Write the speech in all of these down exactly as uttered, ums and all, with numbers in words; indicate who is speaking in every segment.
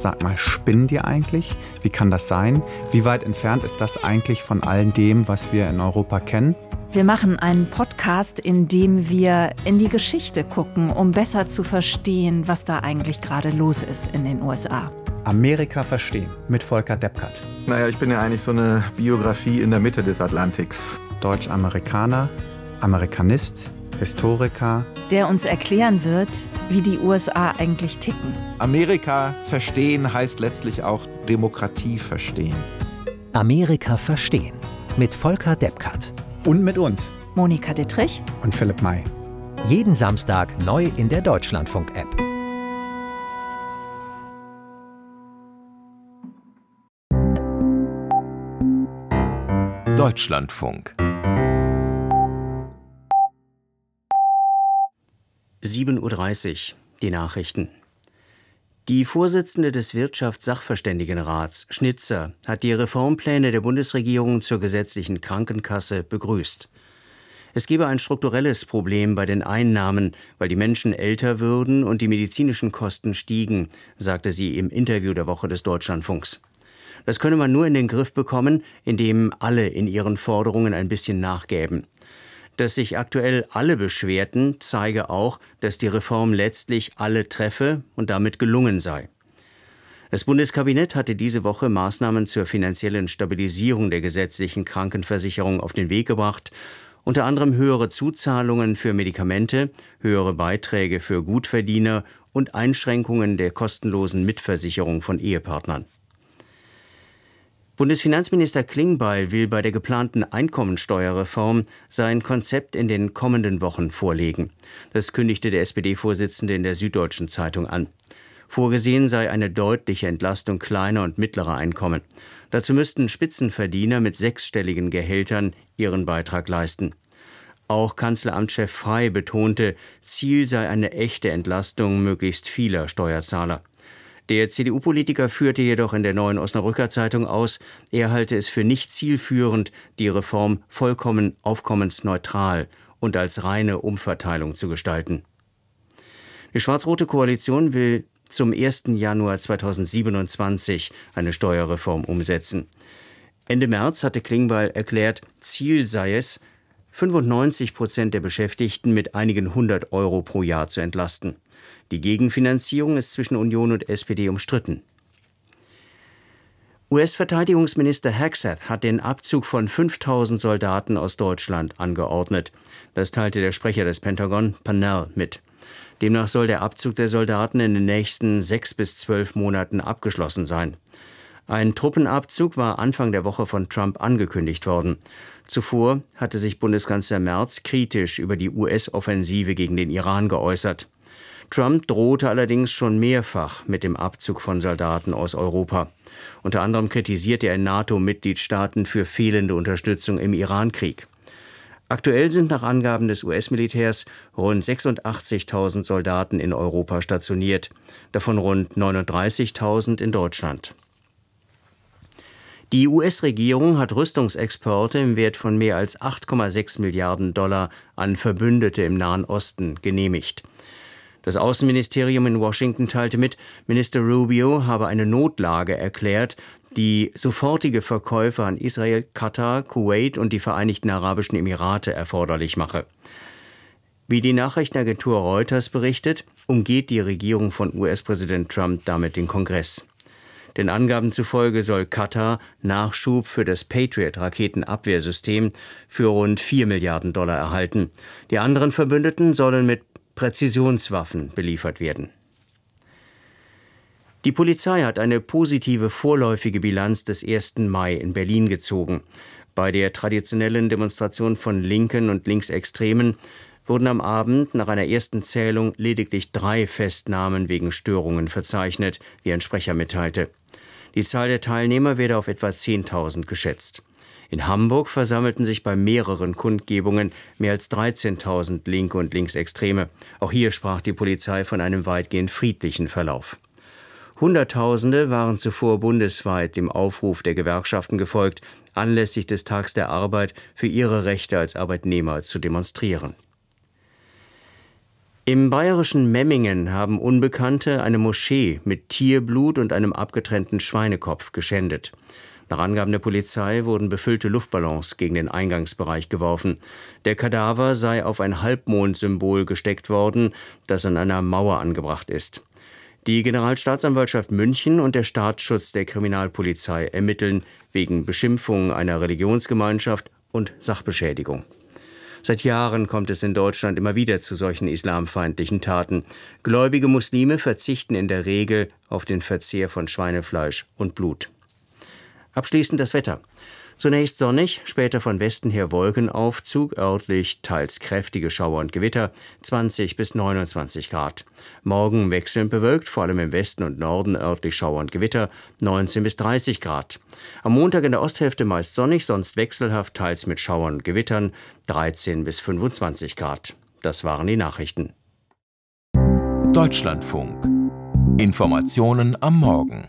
Speaker 1: Sag mal, spinnen die eigentlich? Wie kann das sein? Wie weit entfernt ist das eigentlich von all dem, was wir in Europa kennen?
Speaker 2: Wir machen einen Podcast, in dem wir in die Geschichte gucken, um besser zu verstehen, was da eigentlich gerade los ist in den U S A.
Speaker 1: Amerika verstehen mit Volker Deppkert.
Speaker 3: Naja, ich bin ja eigentlich so eine Biografie in der Mitte des Atlantiks.
Speaker 1: Deutsch-Amerikaner, Amerikanist, Historiker.
Speaker 2: Der uns erklären wird, wie die U S A eigentlich ticken.
Speaker 4: Amerika verstehen heißt letztlich auch Demokratie verstehen.
Speaker 5: Amerika verstehen mit Volker Deppkert.
Speaker 1: Und mit uns.
Speaker 2: Monika Dittrich
Speaker 1: und Philipp May.
Speaker 5: Jeden Samstag neu in der Deutschlandfunk-App.
Speaker 6: Deutschlandfunk.
Speaker 7: sieben Uhr dreißig, die Nachrichten. Die Vorsitzende des Wirtschaftssachverständigenrats, Schnitzer, hat die Reformpläne der Bundesregierung zur gesetzlichen Krankenkasse begrüßt. Es gebe ein strukturelles Problem bei den Einnahmen, weil die Menschen älter würden und die medizinischen Kosten stiegen, sagte sie im Interview der Woche des Deutschlandfunks. Das könne man nur in den Griff bekommen, indem alle in ihren Forderungen ein bisschen nachgäben. Dass sich aktuell alle beschwerten, zeige auch, dass die Reform letztlich alle treffe und damit gelungen sei. Das Bundeskabinett hatte diese Woche Maßnahmen zur finanziellen Stabilisierung der gesetzlichen Krankenversicherung auf den Weg gebracht, unter anderem höhere Zuzahlungen für Medikamente, höhere Beiträge für Gutverdiener und Einschränkungen der kostenlosen Mitversicherung von Ehepartnern. Bundesfinanzminister Klingbeil will bei der geplanten Einkommensteuerreform sein Konzept in den kommenden Wochen vorlegen. Das kündigte der S P D-Vorsitzende in der Süddeutschen Zeitung an. Vorgesehen sei eine deutliche Entlastung kleiner und mittlerer Einkommen. Dazu müssten Spitzenverdiener mit sechsstelligen Gehältern ihren Beitrag leisten. Auch Kanzleramtschef Frey betonte, Ziel sei eine echte Entlastung möglichst vieler Steuerzahler. Der C D U-Politiker führte jedoch in der Neuen Osnabrücker Zeitung aus, er halte es für nicht zielführend, die Reform vollkommen aufkommensneutral und als reine Umverteilung zu gestalten. Die schwarz-rote Koalition will zum ersten Januar zweitausendsiebenundzwanzig eine Steuerreform umsetzen. Ende März hatte Klingbeil erklärt, Ziel sei es, fünfundneunzig Prozent der Beschäftigten mit einigen hundert Euro pro Jahr zu entlasten. Die Gegenfinanzierung ist zwischen Union und S P D umstritten. U S-Verteidigungsminister Hegseth hat den Abzug von fünftausend Soldaten aus Deutschland angeordnet. Das teilte der Sprecher des Pentagon, Pannell, mit. Demnach soll der Abzug der Soldaten in den nächsten sechs bis zwölf Monaten abgeschlossen sein. Ein Truppenabzug war Anfang der Woche von Trump angekündigt worden. Zuvor hatte sich Bundeskanzler Merz kritisch über die U S-Offensive gegen den Iran geäußert. Trump drohte allerdings schon mehrfach mit dem Abzug von Soldaten aus Europa. Unter anderem kritisierte er NATO-Mitgliedstaaten für fehlende Unterstützung im Iran-Krieg. Aktuell sind nach Angaben des U S-Militärs rund sechsundachtzigtausend Soldaten in Europa stationiert, davon rund neununddreißigtausend in Deutschland. Die U S-Regierung hat Rüstungsexporte im Wert von mehr als acht Komma sechs Milliarden Dollar an Verbündete im Nahen Osten genehmigt. Das Außenministerium in Washington teilte mit, Minister Rubio habe eine Notlage erklärt, die sofortige Verkäufe an Israel, Katar, Kuwait und die Vereinigten Arabischen Emirate erforderlich mache. Wie die Nachrichtenagentur Reuters berichtet, umgeht die Regierung von U S-Präsident Trump damit den Kongress. Den Angaben zufolge soll Katar Nachschub für das Patriot-Raketenabwehrsystem für rund vier Milliarden Dollar erhalten. Die anderen Verbündeten sollen mit Präzisionswaffen beliefert werden. Die Polizei hat eine positive vorläufige Bilanz des ersten Mai in Berlin gezogen. Bei der traditionellen Demonstration von Linken und Linksextremen wurden am Abend nach einer ersten Zählung lediglich drei Festnahmen wegen Störungen verzeichnet, wie ein Sprecher mitteilte. Die Zahl der Teilnehmer werde auf etwa zehntausend geschätzt. In Hamburg versammelten sich bei mehreren Kundgebungen mehr als dreizehntausend Linke und Linksextreme. Auch hier sprach die Polizei von einem weitgehend friedlichen Verlauf. Hunderttausende waren zuvor bundesweit dem Aufruf der Gewerkschaften gefolgt, anlässlich des Tags der Arbeit für ihre Rechte als Arbeitnehmer zu demonstrieren. Im bayerischen Memmingen haben Unbekannte eine Moschee mit Tierblut und einem abgetrennten Schweinekopf geschändet. Nach Angaben der Polizei wurden befüllte Luftballons gegen den Eingangsbereich geworfen. Der Kadaver sei auf ein Halbmondsymbol gesteckt worden, das an einer Mauer angebracht ist. Die Generalstaatsanwaltschaft München und der Staatsschutz der Kriminalpolizei ermitteln wegen Beschimpfung einer Religionsgemeinschaft und Sachbeschädigung. Seit Jahren kommt es in Deutschland immer wieder zu solchen islamfeindlichen Taten. Gläubige Muslime verzichten in der Regel auf den Verzehr von Schweinefleisch und Blut. Abschließend das Wetter. Zunächst sonnig, später von Westen her Wolkenaufzug, örtlich teils kräftige Schauer und Gewitter, zwanzig bis neunundzwanzig Grad. Morgen wechselnd bewölkt, vor allem im Westen und Norden örtlich Schauer und Gewitter, neunzehn bis dreißig Grad. Am Montag in der Osthälfte meist sonnig, sonst wechselhaft, teils mit Schauern und Gewittern, dreizehn bis fünfundzwanzig Grad. Das waren die Nachrichten.
Speaker 6: Deutschlandfunk. Informationen am Morgen.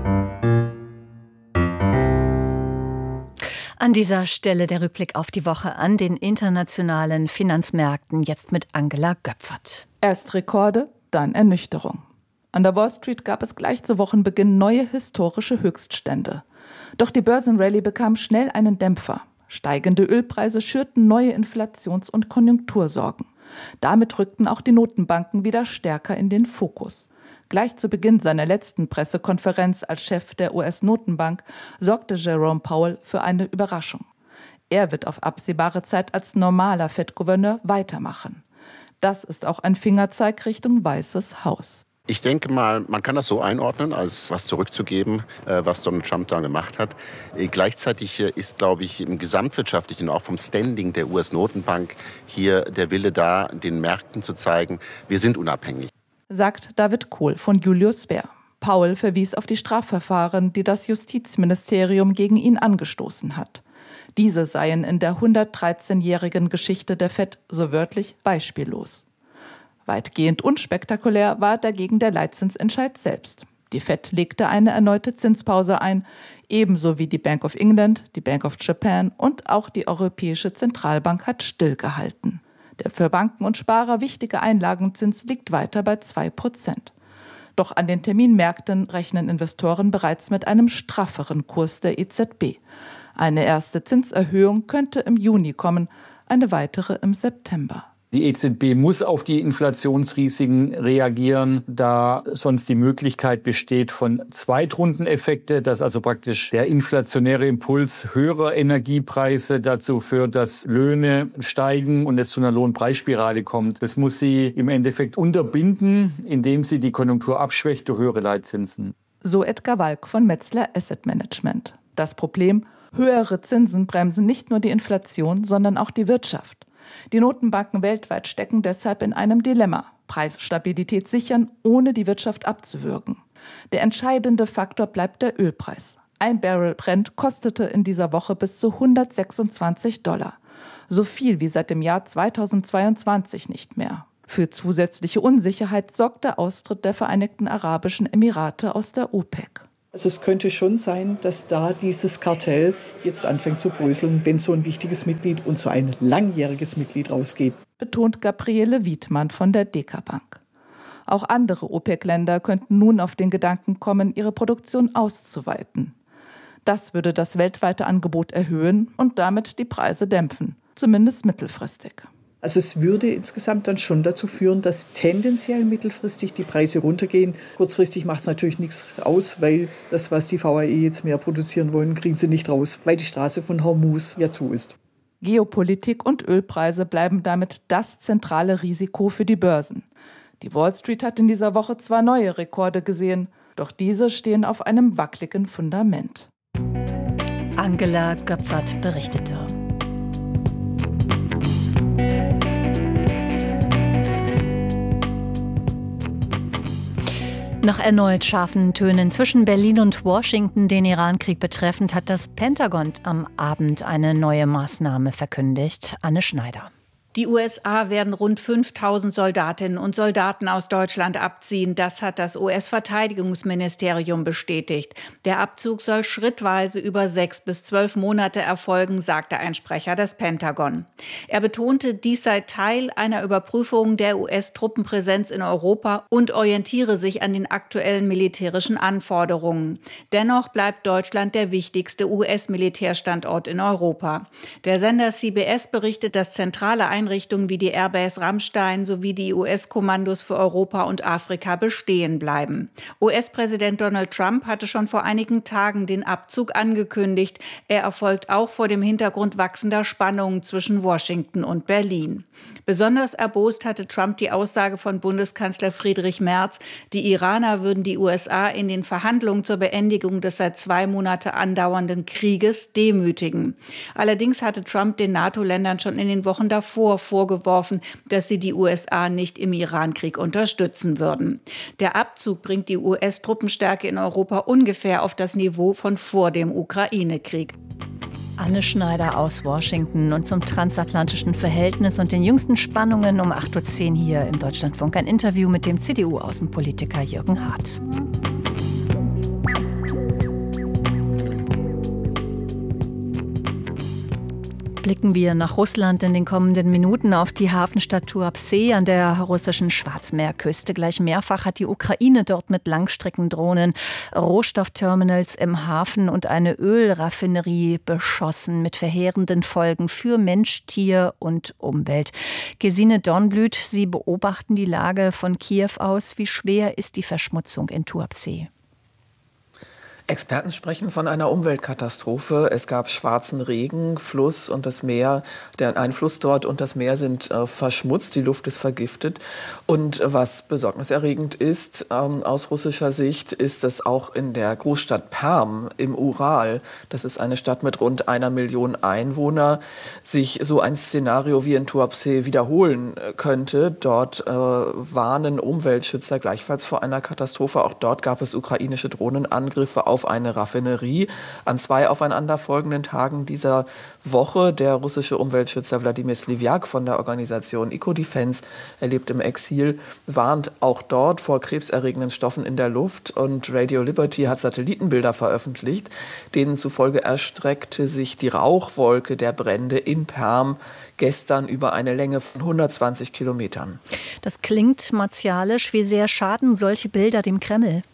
Speaker 2: An dieser Stelle der Rückblick auf die Woche an den internationalen Finanzmärkten, jetzt mit Angela Göpfert.
Speaker 8: Erst Rekorde, dann Ernüchterung. An der Wall Street gab es gleich zu Wochenbeginn neue historische Höchststände. Doch die Börsenrallye bekam schnell einen Dämpfer. Steigende Ölpreise schürten neue Inflations- und Konjunktursorgen. Damit rückten auch die Notenbanken wieder stärker in den Fokus. Gleich zu Beginn seiner letzten Pressekonferenz als Chef der U S-Notenbank sorgte Jerome Powell für eine Überraschung. Er wird auf absehbare Zeit als normaler Fed-Gouverneur weitermachen. Das ist auch ein Fingerzeig Richtung Weißes Haus.
Speaker 9: Ich denke mal, man kann das so einordnen, als was zurückzugeben, was Donald Trump da gemacht hat. Gleichzeitig ist, glaube ich, im gesamtwirtschaftlichen, auch vom Standing der U S-Notenbank hier der Wille da, den Märkten zu zeigen, wir sind unabhängig. Sagt David Kohl von Julius Baer. Powell verwies auf die Strafverfahren, die das Justizministerium gegen ihn angestoßen hat. Diese seien in der hundertdreizehnjährigen Geschichte der Fed so wörtlich beispiellos. Weitgehend unspektakulär war dagegen der Leitzinsentscheid selbst. Die Fed legte eine erneute Zinspause ein, ebenso wie die Bank of England, die Bank of Japan und auch die Europäische Zentralbank hat stillgehalten. Der für Banken und Sparer wichtige Einlagenzins liegt weiter bei zwei Prozent. Doch an den Terminmärkten rechnen Investoren bereits mit einem strafferen Kurs der E Z B. Eine erste Zinserhöhung könnte im Juni kommen, eine weitere im September.
Speaker 10: Die E Z B muss auf die Inflationsrisiken reagieren, da sonst die Möglichkeit besteht von Zweitrundeneffekte, dass also praktisch der inflationäre Impuls höherer Energiepreise dazu führt, dass Löhne steigen und es zu einer Lohnpreisspirale kommt. Das muss sie im Endeffekt unterbinden, indem sie die Konjunktur abschwächt durch höhere Leitzinsen.
Speaker 8: So Edgar Walk von Metzler Asset Management. Das Problem: höhere Zinsen bremsen nicht nur die Inflation, sondern auch die Wirtschaft. Die Notenbanken weltweit stecken deshalb in einem Dilemma: Preisstabilität sichern, ohne die Wirtschaft abzuwürgen. Der entscheidende Faktor bleibt der Ölpreis. Ein Barrel Brent kostete in dieser Woche bis zu hundertsechsundzwanzig Dollar. So viel wie seit dem Jahr zweitausendzweiundzwanzig nicht mehr. Für zusätzliche Unsicherheit sorgt der Austritt der Vereinigten Arabischen Emirate aus der OPEC.
Speaker 11: Also es könnte schon sein, dass da dieses Kartell jetzt anfängt zu bröseln, wenn so ein wichtiges Mitglied und so ein langjähriges Mitglied rausgeht.
Speaker 8: Betont Gabriele Wiedmann von der Deka Bank. Auch andere OPEC-Länder könnten nun auf den Gedanken kommen, ihre Produktion auszuweiten. Das würde das weltweite Angebot erhöhen und damit die Preise dämpfen, zumindest mittelfristig.
Speaker 11: Also es würde insgesamt dann schon dazu führen, dass tendenziell mittelfristig die Preise runtergehen. Kurzfristig macht es natürlich nichts aus, weil das, was die V A E jetzt mehr produzieren wollen, kriegen sie nicht raus, weil die Straße von Hormuz ja zu ist.
Speaker 8: Geopolitik und Ölpreise bleiben damit das zentrale Risiko für die Börsen. Die Wall Street hat in dieser Woche zwar neue Rekorde gesehen, doch diese stehen auf einem wackeligen Fundament.
Speaker 2: Angela Göpfert berichtete. Nach erneut scharfen Tönen zwischen Berlin und Washington den Irankrieg betreffend hat das Pentagon am Abend eine neue Maßnahme verkündigt. Anne Schneider. Die U S A werden rund fünftausend Soldatinnen und Soldaten aus Deutschland abziehen. Das hat das U S-Verteidigungsministerium bestätigt. Der Abzug soll schrittweise über sechs bis zwölf Monate erfolgen, sagte ein Sprecher des Pentagon. Er betonte, dies sei Teil einer Überprüfung der U S-Truppenpräsenz in Europa und orientiere sich an den aktuellen militärischen Anforderungen. Dennoch bleibt Deutschland der wichtigste U S-Militärstandort in Europa. Der Sender C B S berichtet, dass zentrale Einrichtungen Einrichtungen wie die Airbase Ramstein sowie die U S-Kommandos für Europa und Afrika bestehen bleiben. U S-Präsident Donald Trump hatte schon vor einigen Tagen den Abzug angekündigt. Er erfolgt auch vor dem Hintergrund wachsender Spannungen zwischen Washington und Berlin. Besonders erbost hatte Trump die Aussage von Bundeskanzler Friedrich Merz, die Iraner würden die U S A in den Verhandlungen zur Beendigung des seit zwei Monate andauernden Krieges demütigen. Allerdings hatte Trump den NATO-Ländern schon in den Wochen davor vorgeworfen, dass sie die U S A nicht im Irankrieg unterstützen würden. Der Abzug bringt die U S-Truppenstärke in Europa ungefähr auf das Niveau von vor dem Ukraine-Krieg.
Speaker 12: Anne Schneider aus Washington und zum transatlantischen Verhältnis und den jüngsten Spannungen um acht Uhr zehn hier im Deutschlandfunk. Ein Interview mit dem C D U-Außenpolitiker Jürgen Hart. Blicken wir nach Russland in den kommenden Minuten auf die Hafenstadt Tuapse an der russischen Schwarzmeerküste. Gleich mehrfach hat die Ukraine dort mit Langstreckendrohnen Rohstoffterminals im Hafen und eine Ölraffinerie beschossen mit verheerenden Folgen für Mensch, Tier und Umwelt. Gesine Dornblüt, Sie beobachten die Lage von Kiew aus. Wie schwer ist die Verschmutzung in Tuapse?
Speaker 13: Experten sprechen von einer Umweltkatastrophe. Es gab schwarzen Regen, Fluss und das Meer. Der, ein Fluss dort und das Meer sind äh, verschmutzt, die Luft ist vergiftet. Und was besorgniserregend ist, ähm, aus russischer Sicht, ist, dass auch in der Großstadt Perm im Ural, das ist eine Stadt mit rund einer Million Einwohner, sich so ein Szenario wie in Tuapse wiederholen könnte. Dort äh, warnen Umweltschützer gleichfalls vor einer Katastrophe. Auch dort gab es ukrainische Drohnenangriffe auf eine Raffinerie an zwei aufeinanderfolgenden Tagen dieser Woche. Der russische Umweltschützer Wladimir Sliwiak von der Organisation Ecodefense, er lebt im Exil, warnt auch dort vor krebserregenden Stoffen in der Luft. Und Radio Liberty hat Satellitenbilder veröffentlicht, denen zufolge erstreckte sich die Rauchwolke der Brände in Perm gestern über eine Länge von hundertzwanzig Kilometern.
Speaker 12: Das klingt martialisch. Wie sehr schaden solche Bilder dem Kreml?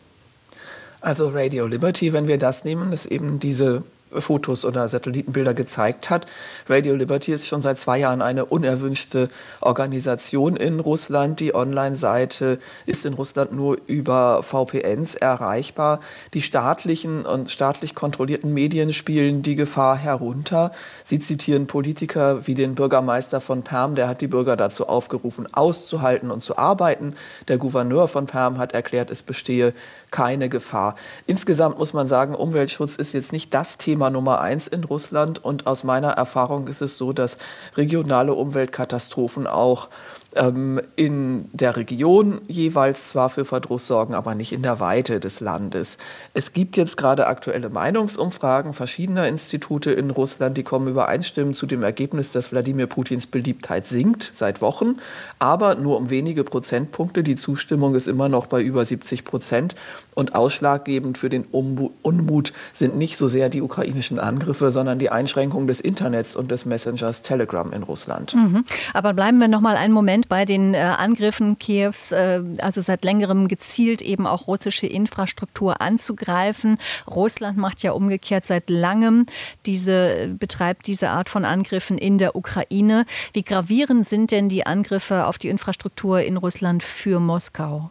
Speaker 13: Also Radio Liberty, wenn wir das nehmen, das eben diese Fotos oder Satellitenbilder gezeigt hat. Radio Liberty ist schon seit zwei Jahren eine unerwünschte Organisation in Russland. Die Online-Seite ist in Russland nur über V P Ns erreichbar. Die staatlichen und staatlich kontrollierten Medien spielen die Gefahr herunter. Sie zitieren Politiker wie den Bürgermeister von Perm, der hat die Bürger dazu aufgerufen, auszuhalten und zu arbeiten. Der Gouverneur von Perm hat erklärt, es bestehe keine Gefahr. Insgesamt muss man sagen, Umweltschutz ist jetzt nicht das Thema Nummer eins in Russland. Und aus meiner Erfahrung ist es so, dass regionale Umweltkatastrophen auch ähm, in der Region jeweils zwar für Verdruss sorgen, aber nicht in der Weite des Landes. Es gibt jetzt gerade aktuelle Meinungsumfragen verschiedener Institute in Russland, die kommen übereinstimmend zu dem Ergebnis, dass Wladimir Putins Beliebtheit sinkt seit Wochen, aber nur um wenige Prozentpunkte. Die Zustimmung ist immer noch bei über siebzig Prozent. Und ausschlaggebend für den Unmut sind nicht so sehr die ukrainischen Angriffe, sondern die Einschränkung des Internets und des Messengers Telegram in Russland.
Speaker 12: Mhm. Aber bleiben wir noch mal einen Moment bei den äh, Angriffen Kiews, äh, also seit längerem gezielt eben auch russische Infrastruktur anzugreifen. Russland macht ja umgekehrt seit langem diese, betreibt diese Art von Angriffen in der Ukraine. Wie gravierend sind denn die Angriffe auf die Infrastruktur in Russland für Moskau?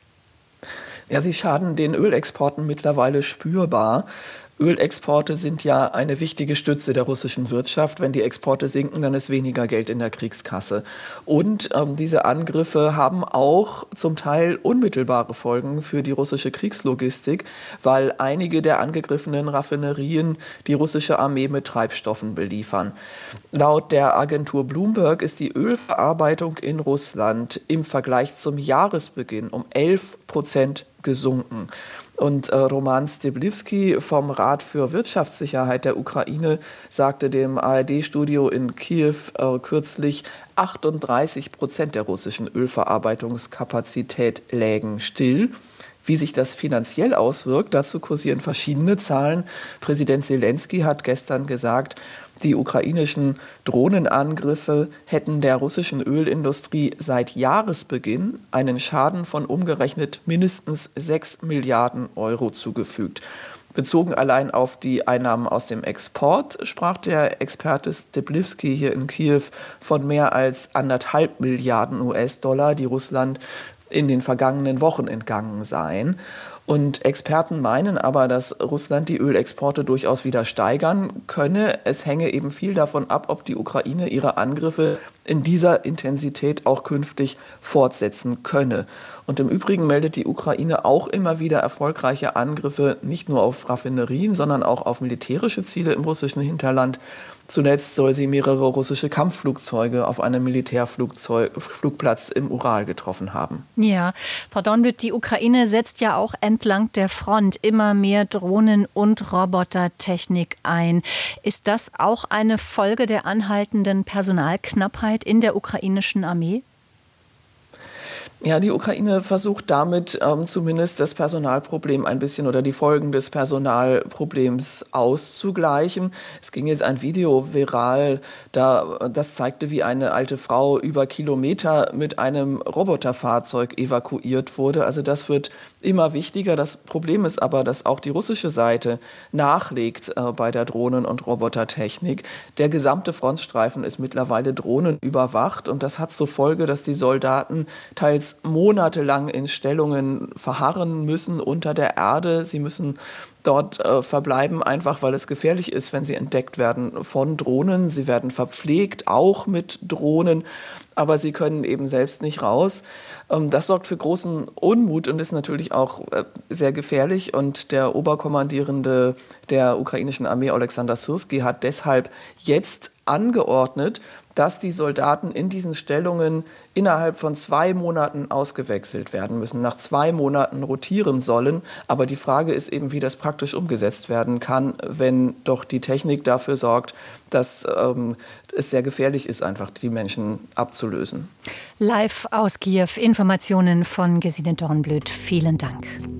Speaker 13: Ja, sie schaden den Ölexporten mittlerweile spürbar. Ölexporte sind ja eine wichtige Stütze der russischen Wirtschaft. Wenn die Exporte sinken, dann ist weniger Geld in der Kriegskasse. Und ähm, diese Angriffe haben auch zum Teil unmittelbare Folgen für die russische Kriegslogistik, weil einige der angegriffenen Raffinerien die russische Armee mit Treibstoffen beliefern. Laut der Agentur Bloomberg ist die Ölverarbeitung in Russland im Vergleich zum Jahresbeginn um elf Prozent gesunken. Und äh, Roman Styblivsky vom Rat für Wirtschaftssicherheit der Ukraine sagte dem A R D-Studio in Kiew äh, kürzlich, achtunddreißig Prozent der russischen Ölverarbeitungskapazität lägen still. Wie sich das finanziell auswirkt, dazu kursieren verschiedene Zahlen. Präsident Zelensky hat gestern gesagt, die ukrainischen Drohnenangriffe hätten der russischen Ölindustrie seit Jahresbeginn einen Schaden von umgerechnet mindestens sechs Milliarden Euro zugefügt. Bezogen allein auf die Einnahmen aus dem Export sprach der Experte Styblivsky hier in Kiew von mehr als anderthalb Milliarden U S-Dollar, die Russland in den vergangenen Wochen entgangen seien. Und Experten meinen aber, dass Russland die Ölexporte durchaus wieder steigern könne. Es hänge eben viel davon ab, ob die Ukraine ihre Angriffe in dieser Intensität auch künftig fortsetzen könne. Und im Übrigen meldet die Ukraine auch immer wieder erfolgreiche Angriffe nicht nur auf Raffinerien, sondern auch auf militärische Ziele im russischen Hinterland. Zuletzt soll sie mehrere russische Kampfflugzeuge auf einem Militärflugplatz im Ural getroffen haben.
Speaker 12: Ja, Frau Dornbütt, die Ukraine setzt ja auch entlang der Front immer mehr Drohnen- und Robotertechnik ein. Ist das auch eine Folge der anhaltenden Personalknappheit in der ukrainischen Armee?
Speaker 13: Ja, die Ukraine versucht damit ähm, zumindest das Personalproblem ein bisschen oder die Folgen des Personalproblems auszugleichen. Es ging jetzt ein Video viral, da, das zeigte, wie eine alte Frau über Kilometer mit einem Roboterfahrzeug evakuiert wurde. Also das wird immer wichtiger. Das Problem ist aber, dass auch die russische Seite nachlegt äh, bei der Drohnen- und Robotertechnik. Der gesamte Frontstreifen ist mittlerweile drohnenüberwacht und das hat zur Folge, dass die Soldaten teils monatelang in Stellungen verharren müssen unter der Erde. Sie müssen dort äh, verbleiben, einfach weil es gefährlich ist, wenn sie entdeckt werden von Drohnen. Sie werden verpflegt, auch mit Drohnen, aber sie können eben selbst nicht raus. Ähm, das sorgt für großen Unmut und ist natürlich auch äh, sehr gefährlich. Und der Oberkommandierende der ukrainischen Armee, Oleksandr Syrský, hat deshalb jetzt angeordnet, dass die Soldaten in diesen Stellungen innerhalb von zwei Monaten ausgewechselt werden müssen, nach zwei Monaten rotieren sollen. Aber die Frage ist eben, wie das praktisch umgesetzt werden kann, wenn doch die Technik dafür sorgt, dass ähm, es sehr gefährlich ist, einfach die Menschen abzulösen.
Speaker 12: Live aus Kiew, Informationen von Gesine Dornblüt. Vielen Dank.